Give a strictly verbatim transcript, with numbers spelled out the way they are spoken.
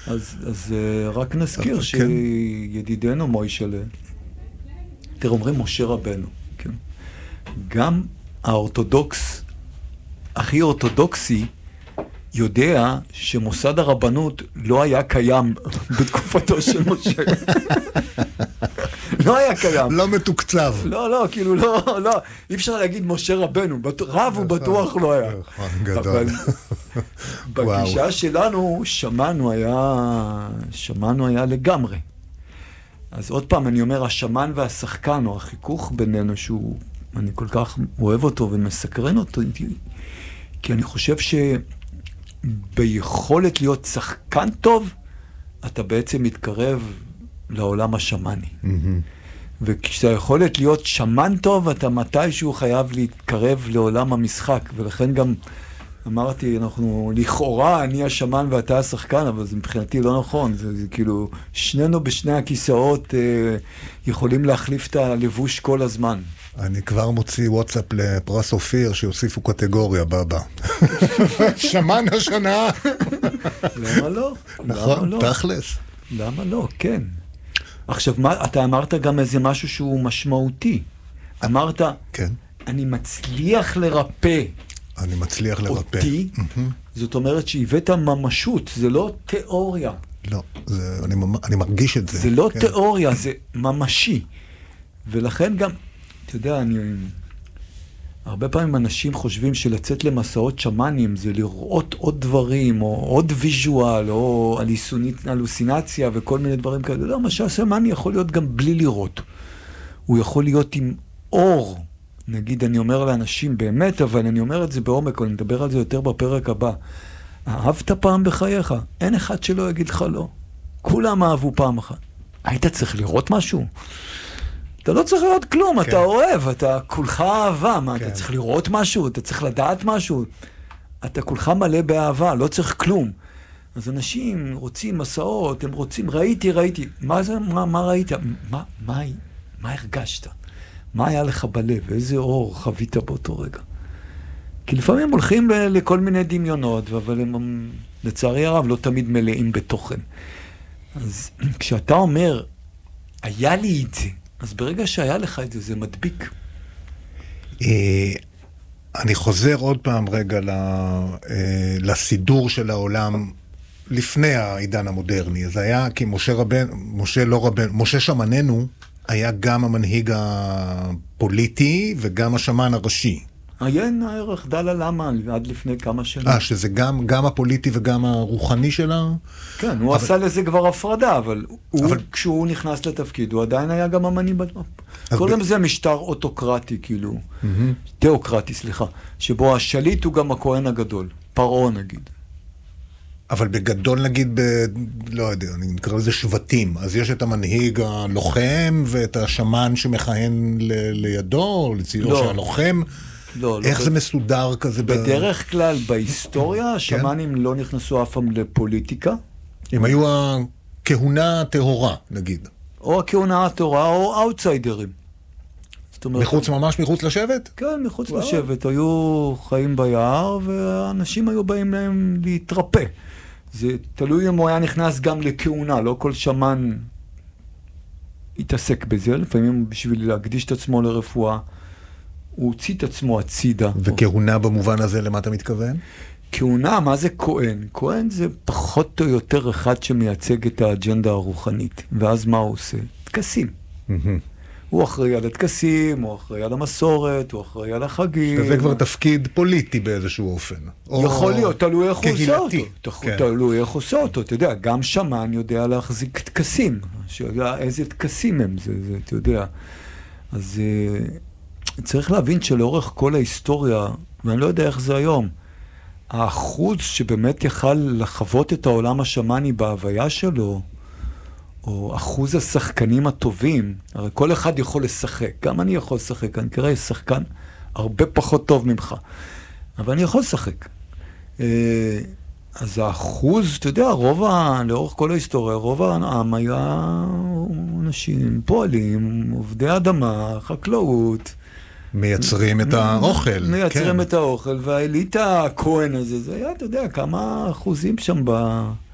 אז, אז רק נזכיר שידידנו מוישלה, תראה, אומרים משה רבנו, כן? גם האורתודוקס, הכי אורתודוקסי, יודע שמוסד הרבנות לא היה קיים בתקופתו של משה. לא היה קיים. לא מתוקצב. לא, לא, כאילו לא, לא. אי אפשר להגיד משה רבנו. רב הוא בטוח לא היה. גדול. בגישה שלנו שמענו היה, שמענו היה לגמרי. אז עוד פעם אני אומר, השמן והשחקן, או החיכוך בינינו, שהוא, אני כל כך אוהב אותו ומסקרן אותו, כי אני חושב שביכולת להיות שחקן טוב, אתה בעצם מתקרב לעולם השמני. וכשאתה יכולת להיות שמן טוב, אתה מתישהו חייב להתקרב לעולם המשחק, ולכן גם אמרתי, אנחנו לכאורה, אני השמן ואתה השחקן, אבל זה מבחינתי לא נכון, זה, זה כאילו, שנינו בשני הכיסאות אה, יכולים להחליף את הלבוש כל הזמן. אני כבר מוציא וואטסאפ לפרס אופיר, שיוסיפו קטגוריה בבא. שמן השנה. למה לא? נכון, למה לא? תכלס. למה לא? כן. עכשיו, מה, אתה אמרת גם איזה משהו שהוא משמעותי. אמרת, כן. אני מצליח לרפא. אני מצליח לרפא. אותי, mm-hmm. זאת אומרת שהבאת ממשות, זה לא תיאוריה. לא, זה, אני, אני מרגיש את זה. זה לא כן. תיאוריה, זה ממשי. ולכן גם, אתה יודע, אני... הרבה פעמים אנשים חושבים שלצאת למסעות שמנים זה לראות עוד דברים, או עוד ויז'ואל, או הלוסינציה וכל מיני דברים כאלה. לא, מה שהשמני יכול להיות גם בלי לראות. הוא יכול להיות עם אור. נגיד, אני אומר לאנשים באמת, אבל אני אומר את זה בעומק, אני מדבר על זה יותר בפרק הבא. אהבת פעם בחייך? אין אחד שלא יגיד לך לא. כולם אהבו פעם אחת. היית צריך לראות משהו? אתה לא צריך לראות כלום, כן. אתה אוהב, אתה כולך אהבה, מה, כן. אתה צריך לראות משהו, אתה צריך לדעת משהו, אתה כולך מלא באהבה, לא צריך כלום. אז אנשים רוצים מסעות, הם רוצים, ראיתי, ראיתי, מה זה, מה, מה ראית? מה, מה, מה הרגשת? מה היה לך בלב? איזה אור חווית באותו רגע? כי לפעמים הולכים לכל מיני דמיונות, אבל הם, לצערי הרב, לא תמיד מלאים בתוכן. אז כשאתה אומר, היה לי את זה, אז ברגע שהיה לך את זה, זה מדביק. אני חוזר עוד פעם רגע לסידור של העולם לפני העידן המודרני. זה היה כי משה רבן, משה לא רבן, משה שמננו היה גם המנהיג הפוליטי וגם השמן הראשי. עיין הערך דלה למה עד לפני כמה שנים. אה, שזה גם, גם הפוליטי וגם הרוחני שלה? כן, הוא אבל... עשה לזה כבר הפרדה, אבל, אבל... הוא, כשהוא נכנס לתפקיד, הוא עדיין היה גם המני בדמם. קוראים לזה ב... משטר אוטוקרטי, כאילו, mm-hmm. תיאוקרטי, סליחה, שבו השליט הוא גם הכהן הגדול, פרעה נגיד. אבל בגדול נגיד, ב... לא יודע, אני נקרא לזה שבטים, אז יש את המנהיג הלוחם ואת השמן שמכהן ל... לידו, לצידו לא. שהלוחם... לא, איך לא זה ב... מסודר כזה? בדרך ב... כלל, בהיסטוריה, השמנים כן? לא נכנסו אף פעם לפוליטיקה. הם היו הכהונה טהורה, נגיד. או הכהונה הטהורה, או אאוטסיידרים. אומרת, מחוץ, ממש מחוץ לשבט? כן, מחוץ וואו. לשבט. היו חיים ביער, ואנשים היו באים להם להתרפא. זה תלוי אם הוא היה נכנס גם לכהונה, לא כל שמן התעסק בזה, לפעמים בשביל להקדיש את עצמו לרפואה. הוא הוציא את עצמו הצידה. וכהונה במובן הזה, למה אתה מתכוון? כהונה, מה זה כהן? כהן זה פחות או יותר אחד שמייצג את האג'נדה הרוחנית. ואז מה הוא עושה? תקסים. הוא אחראי על התקסים, הוא אחראי על המסורת, הוא אחראי על החגים. וזה כבר תפקיד פוליטי באיזשהו אופן. יכול להיות, תלוי איך הוא עושה אותו. תלוי איך הוא עושה אותו. אתה יודע, גם שמן יודע להחזיק תקסים. שיודע איזה תקסים הם, זה, אתה יודע. אז... צריך להבין שלאורך כל ההיסטוריה, ואני לא יודע איך זה היום, האחוז שבאמת יכל לחוות את העולם השמני בהוויה שלו, או אחוז השחקנים הטובים, הרי כל אחד יכול לשחק, גם אני יכול לשחק, אני קרא שחקן הרבה פחות טוב ממך, אבל אני יכול לשחק. אז האחוז, אתה יודע, רוב ה... לאורך כל ההיסטוריה, רוב העם היה אנשים, פועלים, עובדי אדמה, חקלאות, מייצרים את האוכל. מייצרים את האוכל, והאליטה הכהן הזה, זה היה, אתה יודע, כמה אחוזים שם ב...